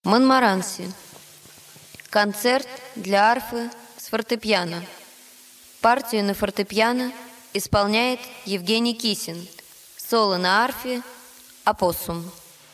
Монмаранси. Концерт для арфы с фортепиано. Партию на фортепиано исполняет Евгений Кисин. Соло на арфе «Опоссум».